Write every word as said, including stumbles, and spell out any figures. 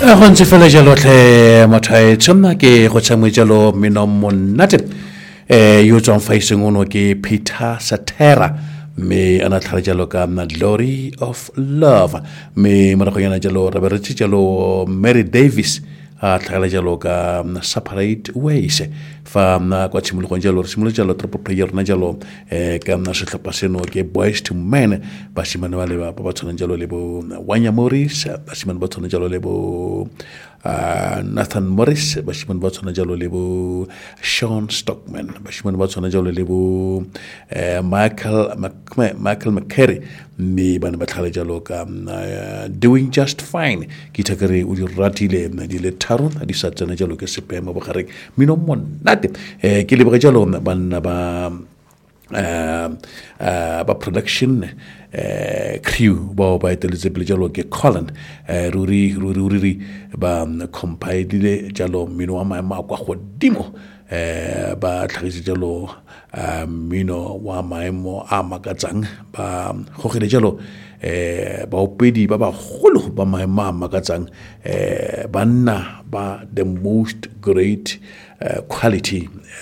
go ntse fela jalo tlhe mothaetso mna ke go tsamwe jalo meno monate eh yo tswang faiseng ono ke Peter Satera me ana tlhare jalo ka mna Glory of Love me mo go yana jalo re re jalo Mary Davis a tlhagela jalo ka Separate Ways fa mna kwa tshimologong jalo re simolola jalo triple prayer na jalo eh ka mna setlhopha seno ke Boys to Men basimane ba le ba ba tshwana jalo le bo Wanya Morris basimane ba tshwana jalo le bo uh, Nathan Morris basimane ba tshwana jalo le bo Sean Stockman basimane ba tshwana jalo le bo eh, Michael Mc, Michael McCary me bana ba tlhale jalo ka uh, Doing Just Fine ke thakare o di ratile di le tharo di sa tsena jalo ke sepema bogare mino monate eh ke le ba jalo bana ba uh, uh, ba production uh, crew ba ba eteletse pele jalo ke Colin uh, ruri ruri ruri ba compile jalo mino wa maema kwa godimo eh ba tlhagise jalo uh, mino wa maemo a makatsang ba gogile jalo eh ba opedi ba ba golo ba maema a makatsang eh banna ba the most great uh, quality